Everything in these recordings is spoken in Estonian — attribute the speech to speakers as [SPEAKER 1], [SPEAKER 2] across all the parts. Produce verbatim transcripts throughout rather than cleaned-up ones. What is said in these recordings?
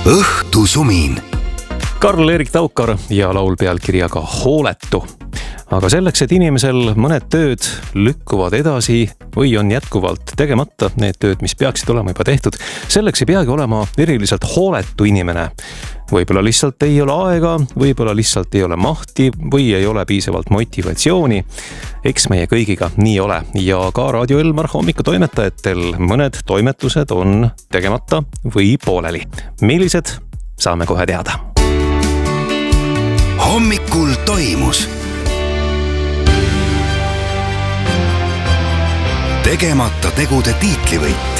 [SPEAKER 1] õhtusumin.
[SPEAKER 2] Karl-Erik Taukar ja laul pealkirjaga Hooletu. Aga selleks, et inimesel mõned tööd lükkuvad edasi või on jätkuvalt tegemata need tööd, mis peaksid olema juba tehtud, selleks ei peagi olema eriliselt hooletu inimene. Võib-olla lihtsalt ei ole aega, võib-olla lihtsalt ei ole mahti või ei ole piisavalt motivatsiooni. Eks meie kõigiga nii ole ja ka Raadio Elmar hommikutoimetajatel mõned toimetused on tegemata või pooleli. Millised? Saame kohe teada.
[SPEAKER 1] Hommikul toimus. Tegemata tegude tiitlivõit.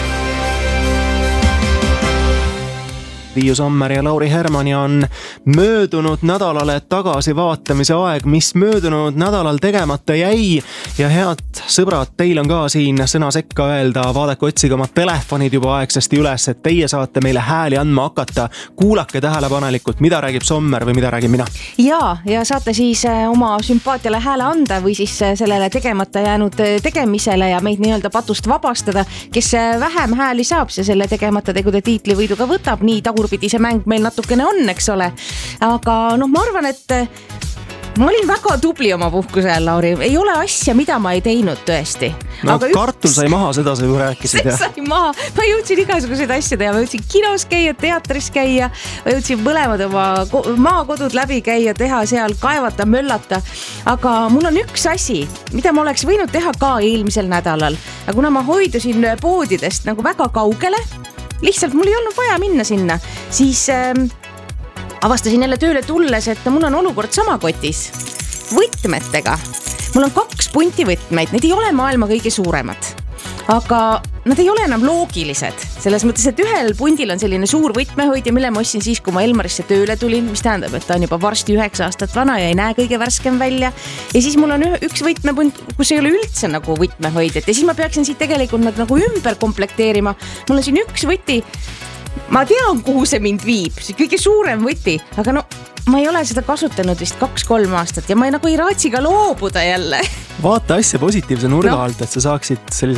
[SPEAKER 3] Tiiu Sommer ja Lauri Hermanni on möödunud nädalale tagasi vaatamise aeg, mis möödunud nädalal tegemata jäi. Ja head sõbrad, teil on ka siin sõna sekka öelda, vaadake, otsige oma telefonid juba aegsasti üles, et teie saate meile hääli andma hakata. Kuulake tähelepanelikult, mida räägib Sommer või mida räägib mina.
[SPEAKER 4] Ja, ja saate siis oma sümpaatiale hääle anda või siis sellele tegemata jäänud tegemisele ja meid nii-öelda patust vabastada, kes vähem hääli saab, see selle tegemata tegude tiitlivõiduga võtab, nii tagu pidi see mäng meil natukene on, eks ole. Aga noh, ma arvan, et ma olin väga tubli oma puhkuse ajal, Lauri. Ei ole asja, mida ma ei teinud tõesti.
[SPEAKER 3] No
[SPEAKER 4] Aga
[SPEAKER 3] kartul sai maha, seda sa ju rääkisid.
[SPEAKER 4] See sai maha. Ma jõudsin igasuguseid asju teha. Ma jõudsin kinos käia, teatris käia. Ma jõudsin mõlemad oma maakodud läbi käia, teha seal, kaevata, möllata. Aga mul on üks asi, mida ma oleks võinud teha ka eelmisel nädalal. Aga kuna ma hoidusin poodidest nagu väga kaugele, lihtsalt mul ei olnud vaja minna sinna, siis äh, avastasin jälle tööle tulles, et mul on olukord sama kotis võtmetega. Mul on kaks punti võtmeid, need ei ole maailma kõige suuremad, aga nad ei ole enam loogilised. Selles mõttes, et ühel pundil on selline suur võtmehoidja, mille ma ostsin siis, kui ma Elmarisse tööle tulin, mis tähendab, et ta on juba varsti üheksa aastat vana ja ei näe kõige värskem välja. Ja siis mul on üks võtmepunt, kus ei ole üldse nagu võtmehoidjat ja siis ma peaksin siit tegelikult nagu ümber komplekteerima. Mul on siin üks võti, ma tean, kuhu see mind viib, see kõige suurem võti, aga no ma ei ole seda kasutanud vist kaks-kolm aastat ja ma ei, nagu ei raatsi ka loobuda jälle.
[SPEAKER 3] Vaata asja positiivse nurga
[SPEAKER 4] No.
[SPEAKER 3] alt, et sa saaksid sellise